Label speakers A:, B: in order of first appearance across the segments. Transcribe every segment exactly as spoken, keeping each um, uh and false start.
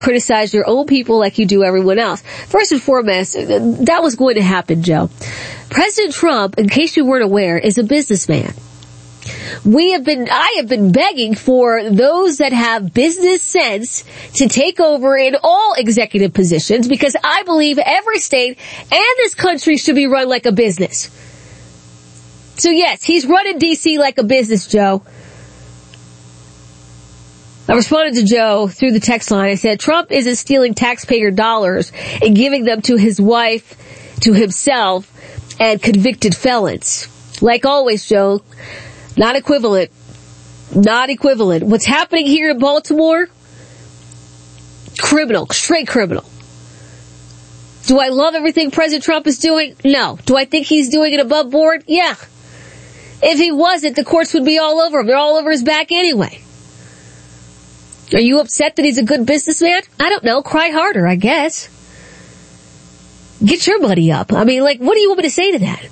A: criticize your own people like you do everyone else. First and foremost, that was going to happen, Joe. President Trump, in case you weren't aware, is a businessman. We have been, I have been begging for those that have business sense to take over in all executive positions, because I believe every state and this country should be run like a business. So yes, he's running D C like a business, Joe. I responded to Joe through the text line. I said, Trump isn't stealing taxpayer dollars and giving them to his wife, to himself, and convicted felons. Like always, Joe, not equivalent. Not equivalent. What's happening here in Baltimore? Criminal. Straight criminal. Do I love everything President Trump is doing? No. Do I think he's doing it above board? Yeah. If he wasn't, the courts would be all over him. They're all over his back anyway. Are you upset that he's a good businessman? I don't know. Cry harder, I guess. Get your money up. I mean, like, what do you want me to say to that?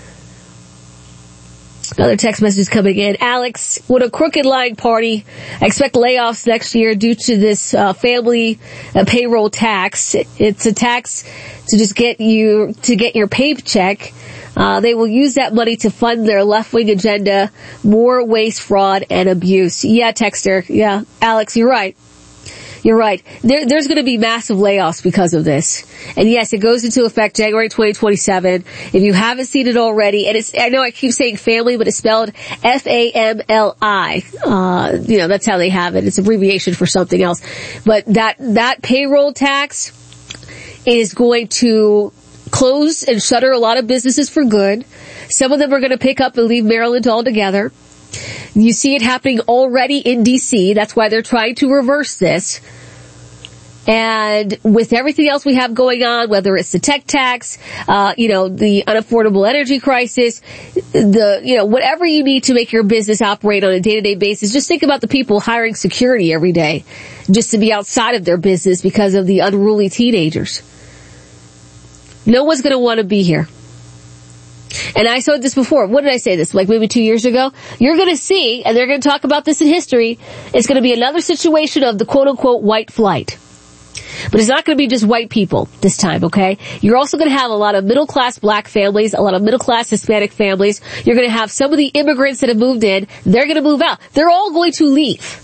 A: Another text message coming in. Alex, with a crooked lying party, I expect layoffs next year due to this uh, family uh, payroll tax. It's a tax to just get you, to get your paycheck. Uh, they will use that money to fund their left-wing agenda, more waste, fraud, and abuse. Yeah, Texter. Yeah, Alex, you're right. You're right. There, there's going to be massive layoffs because of this. And yes, it goes into effect January twenty twenty-seven. If you haven't seen it already, and it's, I know I keep saying family, but it's spelled F A M L I. Uh, you know, that's how they have it. It's abbreviation for something else. But that, that payroll tax is going to close and shutter a lot of businesses for good. Some of them are going to pick up and leave Maryland altogether. You see it happening already in D C. That's why they're trying to reverse this. And with everything else we have going on, whether it's the tech tax, uh, you know, the unaffordable energy crisis, the, you know, whatever you need to make your business operate on a day-to-day basis, just think about the people hiring security every day just to be outside of their business because of the unruly teenagers. No one's going to want to be here. And I said this before. What did I say this? Like maybe two years ago? You're going to see, and they're going to talk about this in history, it's going to be another situation of the quote-unquote white flight. But it's not going to be just white people this time, okay? You're also going to have a lot of middle-class black families, a lot of middle-class Hispanic families. You're going to have some of the immigrants that have moved in. They're going to move out. They're all going to leave.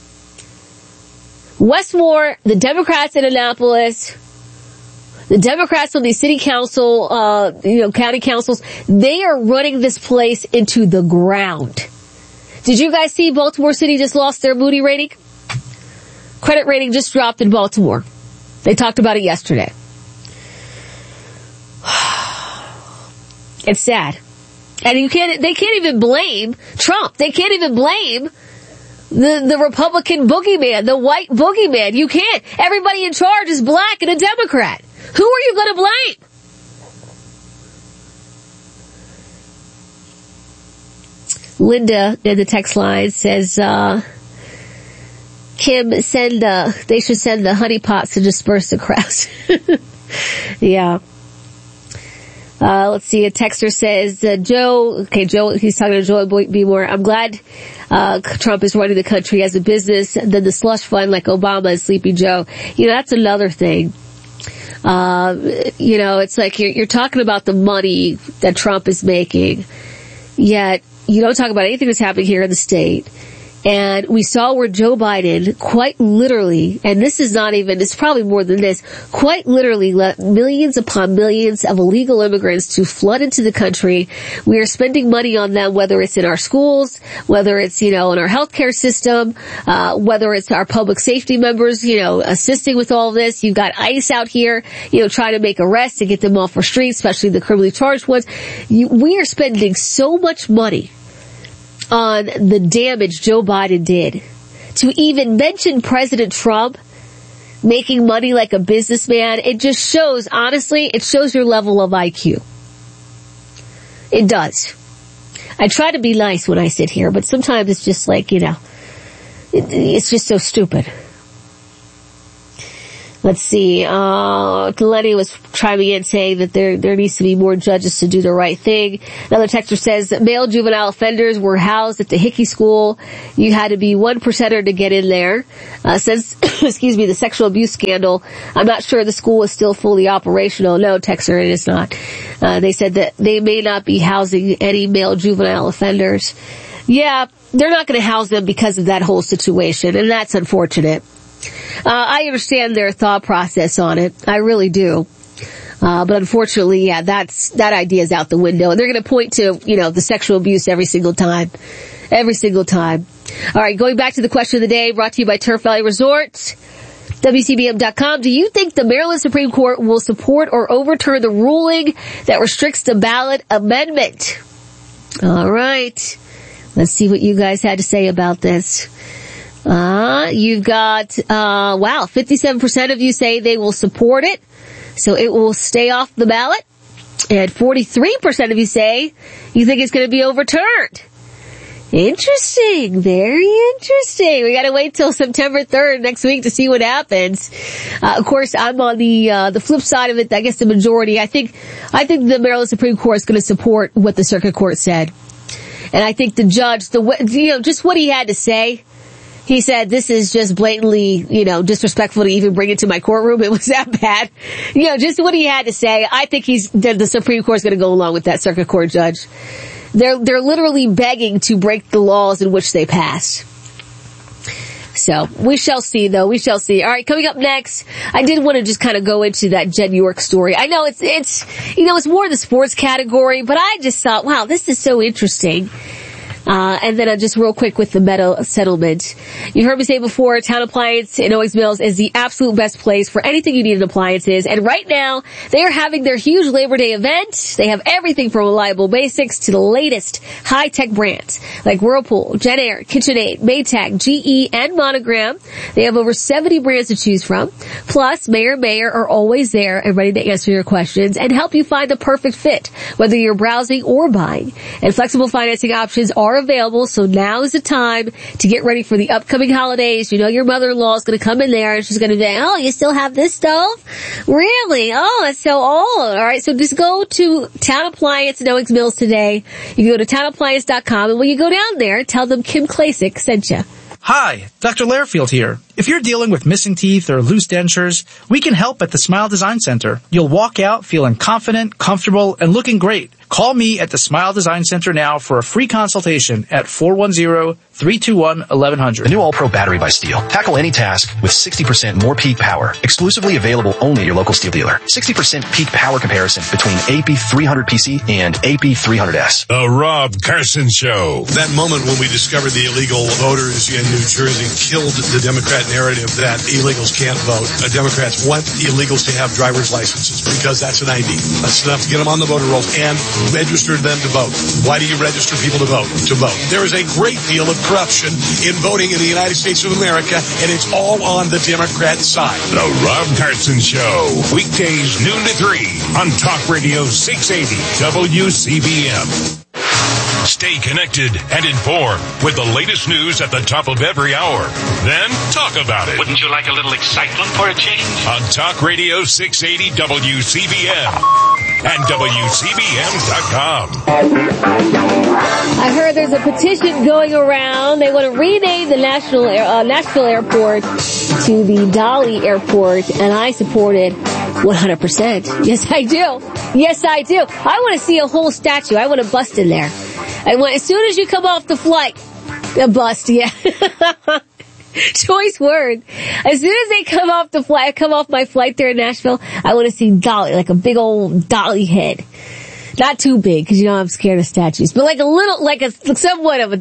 A: Westmore, the Democrats in Annapolis, the Democrats on the city council, uh, you know, county councils, they are running this place into the ground. Did you guys see Baltimore City just lost their Moody rating? Credit rating just dropped in Baltimore. They talked about it yesterday. It's sad. And you can't, they can't even blame Trump. They can't even blame the, the Republican boogeyman, the white boogeyman. You can't. Everybody in charge is black and a Democrat. Who are you going to blame? Linda in the text line says, uh, Kim, send, uh, they should send the honeypots to disperse the crowds. Yeah. Uh, let's see, a texter says, uh, Joe, okay, Joe, he's talking to Joe B. Moore. I'm glad, uh, Trump is running the country as a business than the slush fund like Obama and Sleepy Joe. You know, that's another thing. Uh, you know, it's like you're, you're talking about the money that Trump is making, yet you don't talk about anything that's happening here in the state. And we saw where Joe Biden quite literally, and this is not even, it's probably more than this, quite literally let millions upon millions of illegal immigrants to flood into the country. We are spending money on them, whether it's in our schools, whether it's, you know, in our healthcare system, uh, whether it's our public safety members, you know, assisting with all this. You've got ICE out here, you know, trying to make arrests to get them off our streets, especially the criminally charged ones. You, we are spending so much money on the damage Joe Biden did. To even mention President Trump making money like a businessman, it just shows, honestly, it shows your level of I Q. It does. I try to be nice when I sit here, but sometimes it's just like, you know, it, it's just so stupid. Let's see, uh, Lenny was chiming in saying that there, there needs to be more judges to do the right thing. Another texter says that male juvenile offenders were housed at the Hickey School. You had to be one percenter to get in there. Uh, says, excuse me, the sexual abuse scandal. I'm not sure the school is still fully operational. No, texter, it is not. Uh, they said that they may not be housing any male juvenile offenders. Yeah, they're not going to house them because of that whole situation, and that's unfortunate. Uh, I understand their thought process on it. I really do. Uh, but unfortunately, yeah, that's, that idea is out the window. And they're going to point to, you know, the sexual abuse every single time. Every single time. All right, going back to the question of the day, brought to you by Turf Valley Resort. W C B M dot com. Do you think the Maryland Supreme Court will support or overturn the ruling that restricts the ballot amendment? All right. Let's see what you guys had to say about this. Uh, you've got, uh, wow, fifty-seven percent of you say they will support it, so it will stay off the ballot. And forty-three percent of you say you think it's going to be overturned. Interesting. Very interesting. We gotta wait till September third next week to see what happens. Uh, of course, I'm on the, uh, the flip side of it. I guess the majority. I think, I think the Maryland Supreme Court is going to support what the circuit court said. And I think the judge, the, you know, just what he had to say, he said, this is just blatantly, you know, disrespectful to even bring it to my courtroom. It was that bad. You know, just what he had to say. I think he's, the Supreme Court's going to go along with that circuit court judge. They're, they're literally begging to break the laws in which they pass. So, we shall see though, we shall see. Alright, coming up next, I did want to just kind of go into that Jed York story. I know it's, it's, you know, it's more the sports category, but I just thought, wow, this is so interesting. Uh, and then uh, just real quick with the Meta settlement. You heard me say before, Town Appliance in Owings Mills is the absolute best place for anything you need in appliances. And right now, they are having their huge Labor Day event. They have everything from reliable basics to the latest high-tech brands like Whirlpool, JetAir, KitchenAid, Maytag, G E, and Monogram. They have over seventy brands to choose from. Plus, Mayor and Mayor are always there and ready to answer your questions and help you find the perfect fit, whether you're browsing or buying. And flexible financing options are available, so now is the time to get ready for the upcoming holidays. You know your mother-in-law is going to come in there and she's going to say, oh, you still have this stove? Really? Oh, it's so old. All right, so just go to Town Appliance in Owings Mills today. You can go to town appliance dot com, and when you go down there, tell them Kim Klasick sent you.
B: Hi, Doctor Lairfield here. If you're dealing with missing teeth or loose dentures, we can help at the Smile Design Center. You'll walk out feeling confident, comfortable, and looking great. Call me at the Smile Design Center now for a free consultation at four one zero, three two one, eleven hundred.
C: The new All-Pro battery by Steel. Tackle any task with sixty percent more peak power. Exclusively available only at your local Steel dealer. sixty percent peak power comparison between A P three hundred P C and A P three hundred S.
D: The Rob Carson Show. That moment when we discovered the illegal voters in New Jersey killed the Democrat narrative that illegals can't vote. Uh, Democrats want illegals to have driver's licenses because that's an I D. That's enough to get them on the voter rolls and register them to vote. Why do you register people to vote? To vote. There is a great deal of corruption in voting in the United States of America, and it's all on the Democrat side.
E: The Rob Carson Show. Weekdays noon to three on Talk Radio six eighty W C B M. Stay connected and informed with the latest news at the top of every hour. Then talk about it.
F: Wouldn't you like a little excitement for a change?
E: On Talk Radio six eighty W C B M and W C B M dot com.
A: I heard there's a petition going around. They want to rename the National uh, Nashville Airport to the Dolly Airport, and I support it one hundred percent. Yes, I do. Yes, I do. I want to see a whole statue. I want to bust in there. I want, as soon as you come off the flight, a bust, yeah. Choice word. As soon as they come off the flight, come off my flight there in Nashville, I want to see Dolly, like a big old Dolly head. Not too big, because you know I'm scared of statues, but like a little, like a, somewhat of a,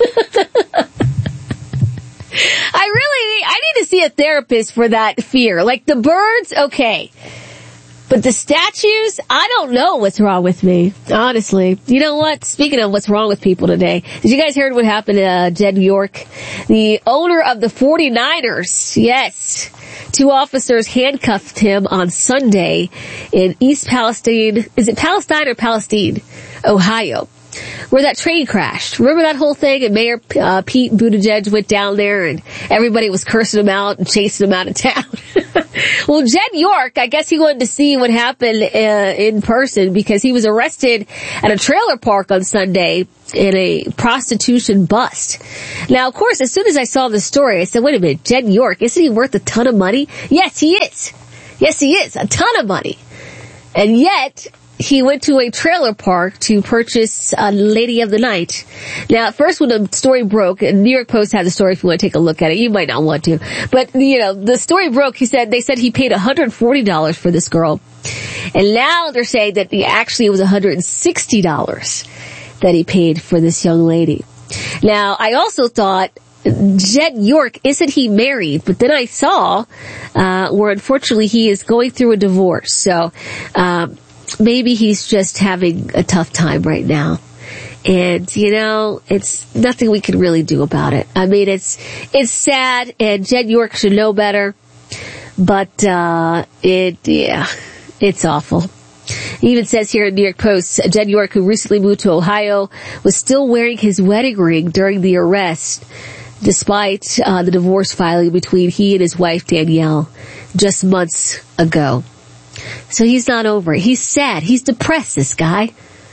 A: I really, I need to see a therapist for that fear. Like the birds, okay. But the statues, I don't know what's wrong with me, honestly. You know what? Speaking of what's wrong with people today, did you guys hear what happened to uh, Jed York? The owner of the forty-niners, yes. Two officers handcuffed him on Sunday in East Palestine. Is it Palestine or Palestine? Ohio. Where that train crashed. Remember that whole thing? And Mayor uh, Pete Buttigieg went down there and everybody was cursing him out and chasing him out of town. Well, Jed York, I guess he wanted to see what happened uh, in person because he was arrested at a trailer park on Sunday in a prostitution bust. Now, of course, as soon as I saw the story, I said, wait a minute, Jed York, isn't he worth a ton of money? Yes, he is. Yes, he is. A ton of money. And yet, he went to a trailer park to purchase a Lady of the Night. Now, at first when the story broke, and New York Post had the story if you want to take a look at it. You might not want to. But, you know, the story broke. He said, they said he paid one hundred forty dollars for this girl. And now they're saying that he actually it was one hundred sixty dollars that he paid for this young lady. Now, I also thought, Jed York, isn't he married? But then I saw, uh, where unfortunately he is going through a divorce. So, um, maybe he's just having a tough time right now. And, you know, it's nothing we can really do about it. I mean, it's, it's sad and Jed York should know better. But, uh, it, yeah, it's awful. It even says here in New York Post, Jed York, who recently moved to Ohio, was still wearing his wedding ring during the arrest, despite, uh, the divorce filing between he and his wife, Danielle, just months ago. So he's not over it. He's sad. He's depressed, this guy.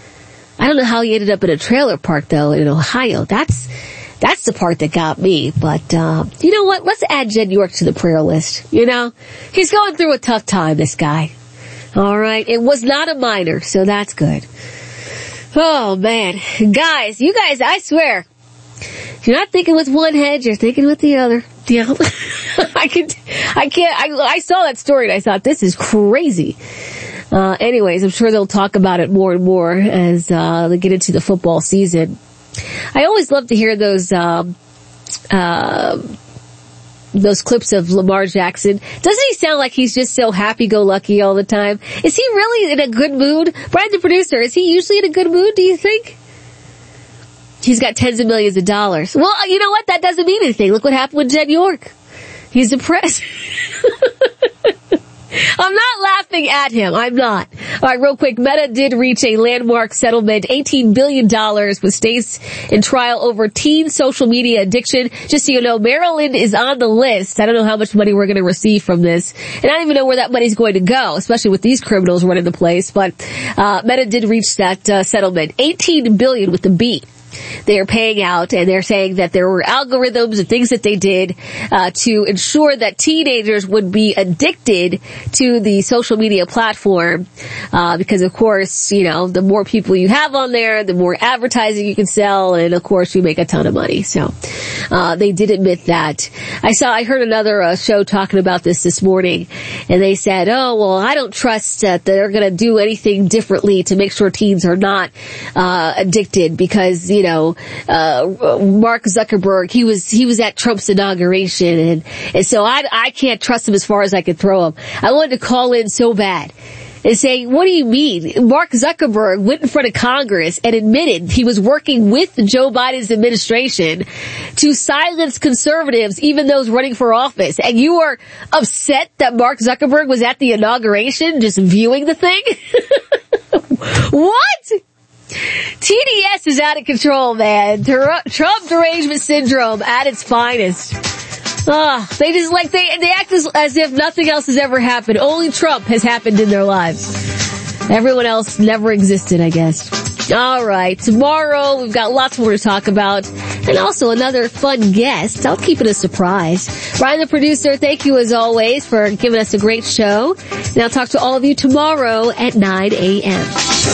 A: I don't know how he ended up in a trailer park, though, in Ohio. That's that's the part that got me. But, uh, you know what? Let's add Jed York to the prayer list. You know? He's going through a tough time, this guy. All right? It was not a minor, so that's good. Oh, man. Guys, you guys, I swear, if you're not thinking with one head, you're thinking with the other. You know, I can, I can't, I, I saw that story and I thought, this is crazy. Uh, anyways, I'm sure they'll talk about it more and more as, uh, they get into the football season. I always love to hear those, um, uh, those clips of Lamar Jackson. Doesn't he sound like he's just so happy-go-lucky all the time? Is he really in a good mood? Brian, the producer, is he usually in a good mood, do you think? He's got tens of millions of dollars. Well, you know what? That doesn't mean anything. Look what happened with Jed York. He's depressed. I'm not laughing at him. I'm not. All right, real quick. Meta did reach a landmark settlement, eighteen billion dollars, with states in trial over teen social media addiction. Just so you know, Maryland is on the list. I don't know how much money we're going to receive from this. And I don't even know where that money's going to go, especially with these criminals running the place. But uh Meta did reach that uh, settlement. eighteen billion dollars with the B. They are paying out, and they're saying that there were algorithms and things that they did uh, to ensure that teenagers would be addicted to the social media platform. Uh, because, of course, you know, the more people you have on there, the more advertising you can sell, and, of course, you make a ton of money. So uh, they did admit that. I saw, I heard another uh, show talking about this this morning, and they said, oh, well, I don't trust that they're going to do anything differently to make sure teens are not uh, addicted because, you know, know, uh, Mark Zuckerberg, he was, he was at Trump's inauguration, and, and so I, I can't trust him as far as I could throw him. I wanted to call in so bad and say, what do you mean? Mark Zuckerberg went in front of Congress and admitted he was working with Joe Biden's administration to silence conservatives, even those running for office. And you are upset that Mark Zuckerberg was at the inauguration just viewing the thing? What? T D S is out of control, man. Trump derangement syndrome at its finest. Ah, they just like, they, they act as, as if nothing else has ever happened. Only Trump has happened in their lives. Everyone else never existed, I guess. All right. Tomorrow, we've got lots more to talk about. And also another fun guest. I'll keep it a surprise. Ryan, the producer, thank you as always for giving us a great show. And I'll talk to all of you tomorrow at nine a.m.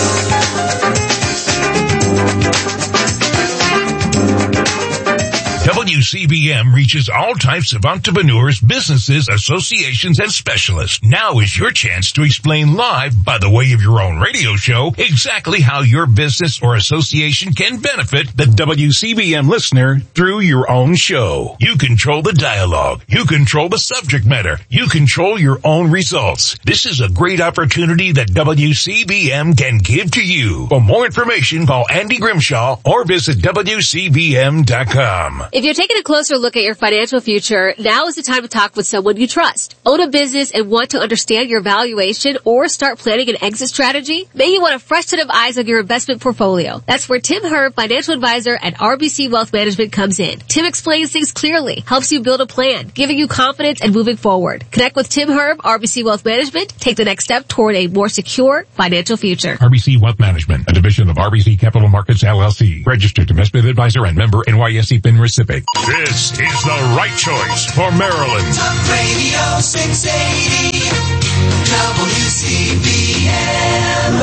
E: W C B M reaches all types of entrepreneurs, businesses, associations, and specialists. Now is your chance to explain live, by the way of your own radio show, exactly how your business or association can benefit the W C B M listener through your own show. You control the dialogue. You control the subject matter. You control your own results. This is a great opportunity that W C B M can give to you. For more information, call Andy Grimshaw or visit W C B M dot com.
A: If you're
G: you're taking a closer look at your financial future, now is the time to talk with someone you trust. Own a business and want to understand your valuation or start planning an exit strategy? Maybe you want a fresh set of eyes on your investment portfolio. That's where Tim Herb, financial advisor at R B C Wealth Management, comes in. Tim explains things clearly, helps you build a plan, giving you confidence and moving forward. Connect with Tim Herb, R B C Wealth Management. Take the next step toward a more secure financial future.
E: R B C Wealth Management, a division of R B C Capital Markets, L L C. Registered investment advisor and member N Y S E FINRA S I P C. This is the right choice for Maryland.
H: Talk Radio six eighty, W C B M,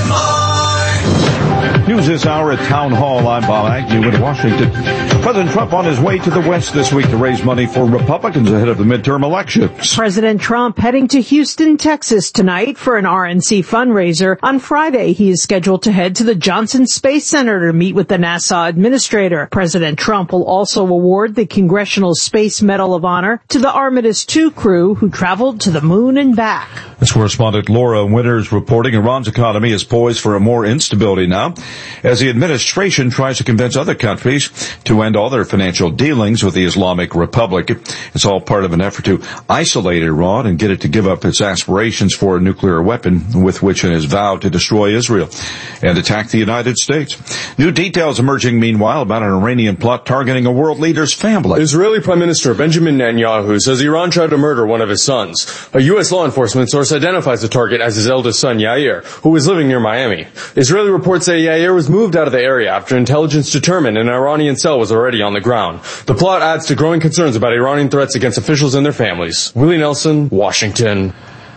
H: Baltimore.
I: News this hour at Town Hall. I'm Bob Agnew in Washington. President Trump on his way to the West this week to raise money for Republicans ahead of the midterm elections.
J: President Trump heading to Houston, Texas tonight for an R N C fundraiser. On Friday, he is scheduled to head to the Johnson Space Center to meet with the NASA administrator. President Trump will also award the Congressional Space Medal of Honor to the Artemis two crew who traveled to the moon and back.
I: That's correspondent Laura Winters reporting Iran's economy is poised for a more instability now as the administration tries to convince other countries to end all their financial dealings with the Islamic Republic. It's all part of an effort to isolate Iran and get it to give up its aspirations for a nuclear weapon with which it has vowed to destroy Israel and attack the United States. New details emerging meanwhile about an Iranian plot targeting a world leader's family.
K: Israeli Prime Minister Benjamin Netanyahu says Iran tried to murder one of his sons. A U S law enforcement source identifies the target as his eldest son, Yair, who was living near Miami. Israeli reports say Yair was moved out of the area after intelligence determined an Iranian cell was already on the ground. The plot adds to growing concerns about Iranian threats against officials and their families. Willie Nelson, Washington.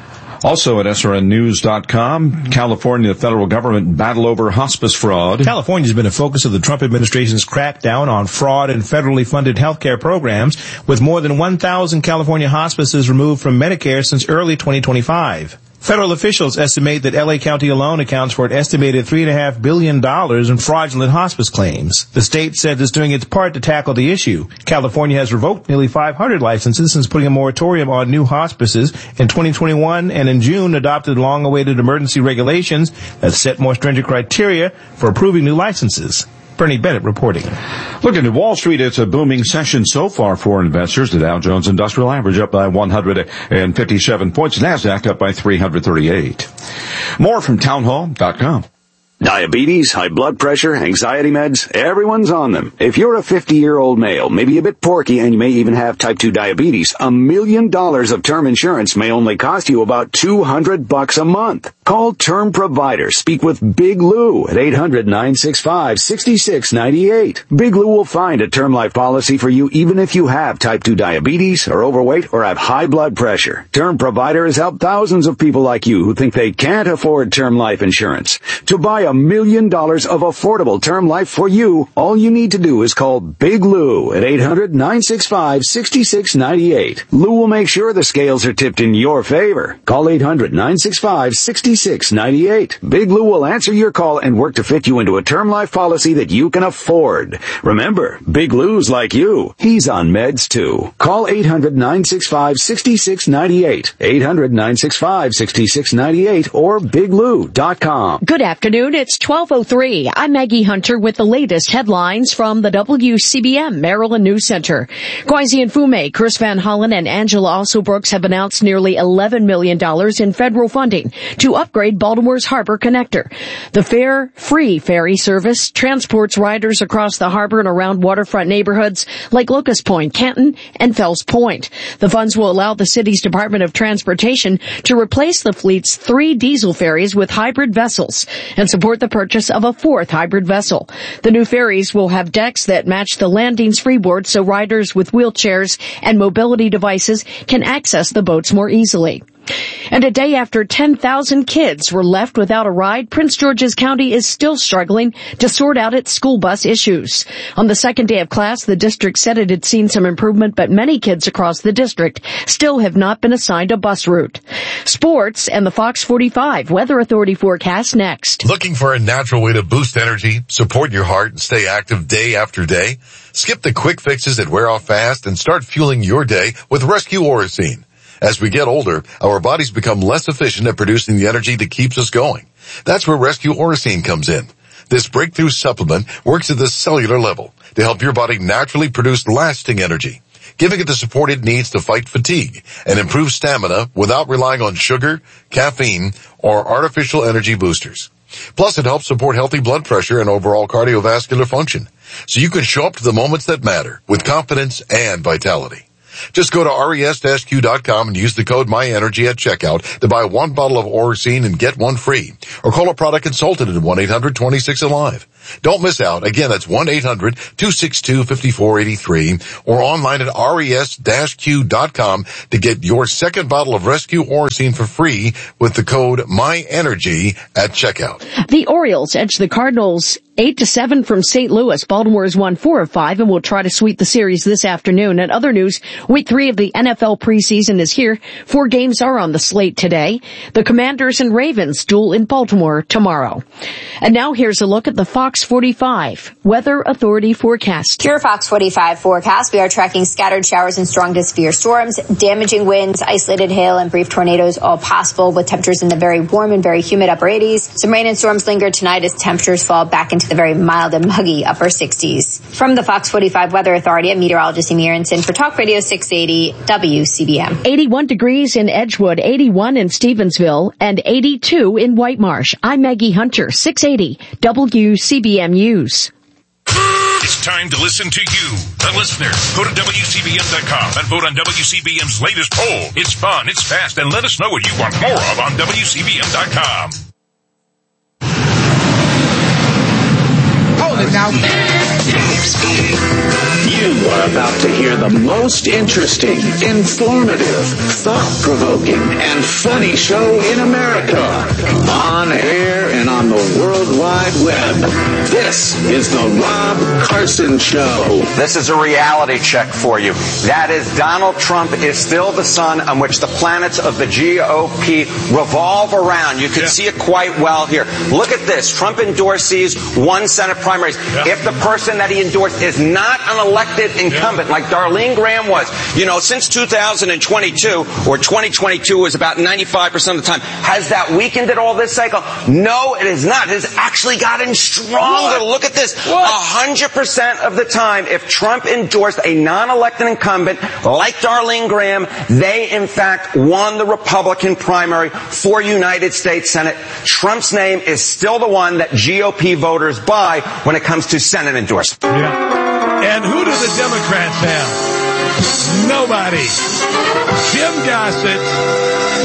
I: Also at S R N news dot com, California federal government battle over hospice fraud.
L: California has been a focus of the Trump administration's crackdown on fraud in federally funded healthcare programs, with more than one thousand California hospices removed from Medicare since early twenty twenty-five. Federal officials estimate that L A County alone accounts for an estimated three point five billion dollars in fraudulent hospice claims. The state said it's doing its part to tackle the issue. California has revoked nearly five hundred licenses since putting a moratorium on new hospices in twenty twenty-one, and in June adopted long-awaited emergency regulations that set more stringent criteria for approving new licenses. Bernie Bennett reporting.
I: Looking at Wall Street, it's a booming session so far for investors. The Dow Jones Industrial Average up by one hundred fifty-seven points. NASDAQ up by three hundred thirty-eight. More from town hall dot com.
M: Diabetes, high blood pressure, anxiety meds, everyone's on them. If you're a fifty-year-old male, maybe a bit porky, and you may even have type two diabetes, a million dollars of term insurance may only cost you about two hundred bucks a month. Call Term Provider. Speak with Big Lou at eight hundred, nine six five, six six nine eight. Big Lou will find a term life policy for you even if you have type two diabetes, are overweight, or have high blood pressure. Term Provider has helped thousands of people like you who think they can't afford term life insurance. To buy a A million dollars of affordable term life for you, all you need to do is call Big Lou at eight hundred, nine six five, six six nine eight. Lou will make sure the scales are tipped in your favor. Call eight hundred, nine six five, six six nine eight. Big Lou will answer your call and work to fit you into a term life policy that you can afford. Remember, Big Lou's like you. He's on meds too. Call eight hundred, nine six five, six six nine eight. eight hundred, nine six five, six six nine eight or big lou dot com.
N: Good afternoon. It's twelve oh three. I'm Maggie Hunter with the latest headlines from the W C B M Maryland News Center. Kwasi Mfume, Chris Van Hollen, and Angela Also Brooks have announced nearly eleven million dollars in federal funding to upgrade Baltimore's harbor connector. The fare-free ferry service transports riders across the harbor and around waterfront neighborhoods like Locust Point, Canton, and Fells Point. The funds will allow the city's Department of Transportation to replace the fleet's three diesel ferries with hybrid vessels and support the purchase of a fourth hybrid vessel. The new ferries will have decks that match the landing's freeboard so riders with wheelchairs and mobility devices can access the boats more easily. And a day after ten thousand kids were left without a ride, Prince George's County is still struggling to sort out its school bus issues. On the second day of class, the district said it had seen some improvement, but many kids across the district still have not been assigned a bus route. Sports and the Fox forty-five Weather Authority forecast next.
O: Looking for a natural way to boost energy, support your heart, and stay active day after day? Skip the quick fixes that wear off fast and start fueling your day with Rescue Oracene. As we get older, our bodies become less efficient at producing the energy that keeps us going. That's where Rescue Oracene comes in. This breakthrough supplement works at the cellular level to help your body naturally produce lasting energy, giving it the support it needs to fight fatigue and improve stamina without relying on sugar, caffeine, or artificial energy boosters. Plus, it helps support healthy blood pressure and overall cardiovascular function, so you can show up to the moments that matter with confidence and vitality. Just go to res dash q dot com and use the code MyEnergy at checkout to buy one bottle of Oracene and get one free. Or call a product consultant at one eight hundred two six alive. Don't miss out. Again, that's one eight hundred two six two five four eight three or online at res dash q dot com to get your second bottle of Rescue Oracene for free with the code MyEnergy at checkout.
N: The Orioles edge the Cardinals eight to seven from Saint Louis. Baltimore's won four of five and will try to sweep the series this afternoon. And other news, week three of the N F L preseason is here. Four games are on the slate today. The Commanders and Ravens duel in Baltimore tomorrow. And now here's a look at the Fox forty-five Weather Authority forecast.
P: Your Fox forty-five forecast. We are tracking scattered showers and strong to severe storms, damaging winds, isolated hail, and brief tornadoes, all possible with temperatures in the very warm and very humid upper eighties. Some rain and storms linger tonight as temperatures fall back into the very mild and muggy upper sixties. From the Fox forty-five Weather Authority, I'm meteorologist Amy Aronson for Talk Radio six eighty W C B M.
N: eighty-one degrees in Edgewood, eighty-one in Stevensville, and eighty-two in White Marsh. I'm Maggie Hunter, six eighty W C B M News.
E: It's time to listen to you, the listener. Go to W C B M dot com and vote on W C B M's latest poll. It's fun, it's fast, and let us know what you want more of on W C B M dot com.
H: Hold it now.
Q: You are about to hear the most interesting, informative, thought-provoking, and funny show in America. On air and on the World Wide Web. This is the Rob Carson Show.
R: This is a reality check for you. That is, Donald Trump is still the sun on which the planets of the G O P revolve around. You can yeah. see it quite well here. Look at this. Trump endorsees one Senate primaries. Yeah. If the person that he endorsed is not an elected incumbent, yeah. like Darlene Graham was, you know, since two thousand twenty-two, or twenty twenty-two was about ninety-five percent of the time, has that weakened it all this cycle? No, it has not. It has actually gotten stronger. What? Look at this. one hundred percent of the time, if Trump endorsed a non-elected incumbent like Darlene Graham, they in fact won the Republican primary for United States Senate. Trump's name is still the one that G O P voters buy when it comes to Senate endorsement.
D: Yeah. And who do the Democrats have? Nobody. Jim Gossett